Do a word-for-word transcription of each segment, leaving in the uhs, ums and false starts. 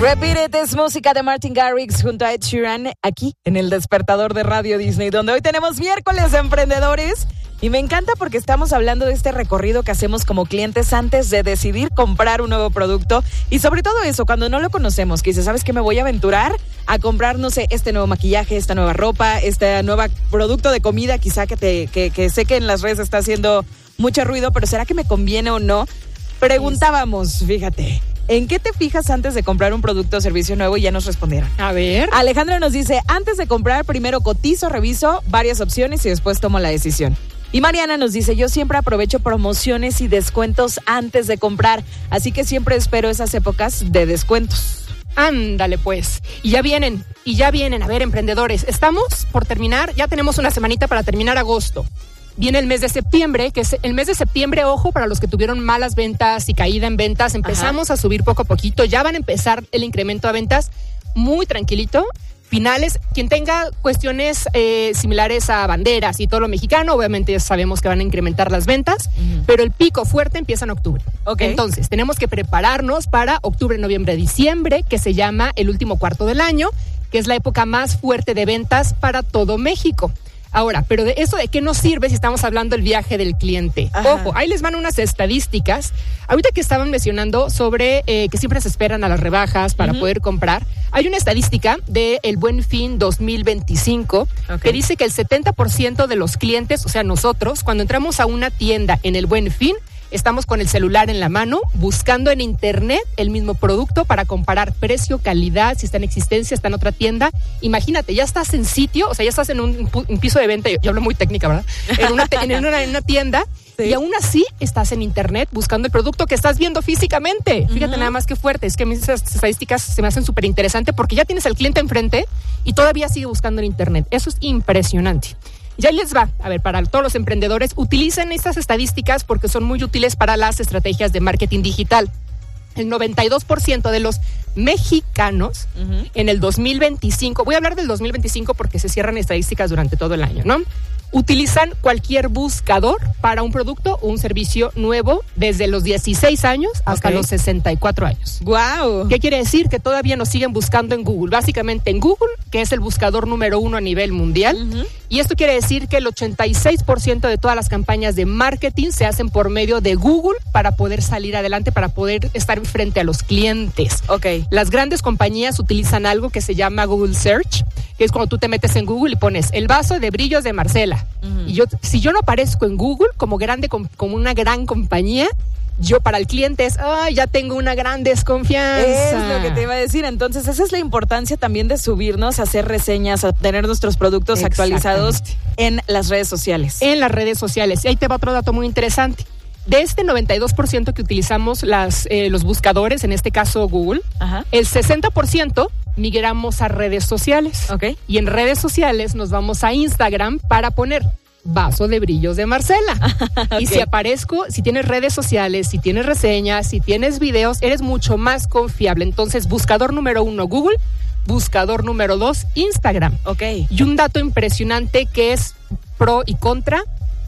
Repeat It es música de Martin Garrix junto a Ed Sheeran aquí en el Despertador de Radio Disney, donde hoy tenemos miércoles de emprendedores. Y me encanta porque estamos hablando de este recorrido que hacemos como clientes antes de decidir comprar un nuevo producto. Y sobre todo eso, cuando no lo conocemos, que dices, ¿sabes qué? Me voy a aventurar a comprar, no sé, este nuevo maquillaje, esta nueva ropa, este nuevo producto de comida, quizá que, te, que, que sé que en las redes está haciendo mucho ruido, pero ¿será que me conviene o no? Preguntábamos, fíjate, ¿en qué te fijas antes de comprar un producto o servicio nuevo? Y ya nos respondieron. A ver. Alejandro nos dice, antes de comprar, primero cotizo, reviso varias opciones y después tomo la decisión. Y Mariana nos dice, yo siempre aprovecho promociones y descuentos antes de comprar, así que siempre espero esas épocas de descuentos. Ándale pues, y ya vienen, y ya vienen, a ver, emprendedores, estamos por terminar, ya tenemos una semanita para terminar agosto. Viene el mes de septiembre, que es el mes de septiembre, ojo, para los que tuvieron malas ventas y caída en ventas, empezamos Ajá. a subir poco a poquito, ya van a empezar el incremento de ventas muy tranquilito. Finales, quien tenga cuestiones eh, similares a banderas y todo lo mexicano, obviamente ya sabemos que van a incrementar las ventas, uh-huh. pero el pico fuerte empieza en octubre. Okay. Entonces, tenemos que prepararnos para octubre, noviembre, diciembre, que se llama el último cuarto del año, que es la época más fuerte de ventas para todo México. Ahora, pero de eso de qué nos sirve si estamos hablando del viaje del cliente. Ajá. Ojo, ahí les van unas estadísticas. Ahorita que estaban mencionando sobre eh, que siempre se esperan a las rebajas para uh-huh. poder comprar, hay una estadística de El Buen Fin dos mil veinticinco okay. que dice que el setenta por ciento de los clientes, o sea, nosotros, cuando entramos a una tienda en El Buen Fin, estamos con el celular en la mano, buscando en internet el mismo producto para comparar precio, calidad, si está en existencia, está en otra tienda. Imagínate, ya estás en sitio, o sea, ya estás en un, un piso de venta, yo, yo hablo muy técnica, ¿verdad? En una, en una, en una tienda, sí. y aún así estás en internet buscando el producto que estás viendo físicamente. Uh-huh. Fíjate nada más qué fuerte, es que esas estadísticas se me hacen súper interesantes porque ya tienes al cliente enfrente y todavía sigue buscando en internet. Eso es impresionante. Ya les va, a ver, para todos los emprendedores, utilicen estas estadísticas porque son muy útiles para las estrategias de marketing digital. El noventa y dos por ciento de los mexicanos uh-huh. en el dos mil veinticinco, voy a hablar del dos mil veinticinco porque se cierran estadísticas durante todo el año, ¿no? Utilizan cualquier buscador para un producto o un servicio nuevo desde los dieciséis años hasta okay. los sesenta y cuatro años. ¡Wow! ¿Qué quiere decir? Que todavía nos siguen buscando en Google. Básicamente en Google, que es el buscador número uno a nivel mundial. Uh-huh. Y esto quiere decir que el ochenta y seis por ciento de todas las campañas de marketing se hacen por medio de Google para poder salir adelante, para poder estar frente a los clientes. Ok. Las grandes compañías utilizan algo que se llama Google Search, que es cuando tú te metes en Google y pones el vaso de brillos de Marcela. Uh-huh. Y yo, si yo no aparezco en Google como grande, como una gran compañía, yo para el cliente es, ah, ya tengo una gran desconfianza. Es lo que te iba a decir. Entonces, esa es la importancia también de subirnos, a hacer reseñas, a tener nuestros productos actualizados en las redes sociales. En las redes sociales. Y ahí te va otro dato muy interesante. De este noventa y dos por ciento que utilizamos las, eh, los buscadores, en este caso Google, Ajá. el sesenta por ciento migramos a redes sociales. Okay. Y en redes sociales nos vamos a Instagram para poner vaso de brillos de Marcela. Okay. Y si aparezco, si tienes redes sociales, si tienes reseñas, si tienes videos, eres mucho más confiable. Entonces, buscador número uno, Google. Buscador número dos, Instagram. Ok. Y un dato impresionante que es pro y contra.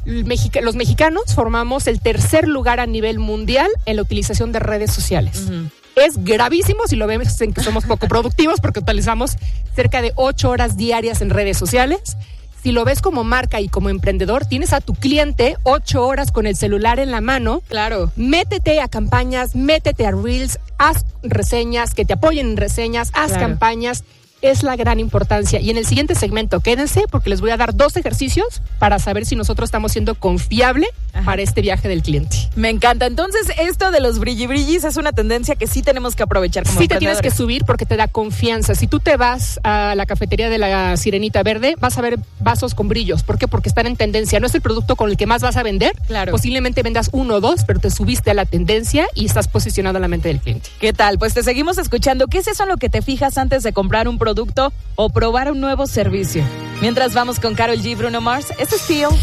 Los mexicanos formamos el tercer lugar a nivel mundial en la utilización de redes sociales. Uh-huh. Es gravísimo si lo vemos en que somos poco productivos porque utilizamos cerca de ocho horas diarias en redes sociales. Si lo ves como marca y como emprendedor, tienes a tu cliente ocho horas con el celular en la mano. Claro. Métete a campañas, métete a Reels, haz reseñas, que te apoyen en reseñas, haz claro. campañas. Es la gran importancia. Y en el siguiente segmento, quédense porque les voy a dar dos ejercicios para saber si nosotros estamos siendo confiable Ajá. para este viaje del cliente. Me encanta. Entonces, esto de los brilli brillis es una tendencia que sí tenemos que aprovechar como Sí te tienes que subir porque te da confianza. Si tú te vas a la cafetería de la Sirenita Verde, vas a ver vasos con brillos. ¿Por qué? Porque están en tendencia. No es el producto con el que más vas a vender. Claro. Posiblemente vendas uno o dos, pero te subiste a la tendencia y estás posicionado en la mente del cliente. ¿Qué tal? Pues te seguimos escuchando. ¿Qué es eso en lo que te fijas antes de comprar un producto o probar un nuevo servicio? Mientras vamos con Karol G, Bruno Mars, este es Feel.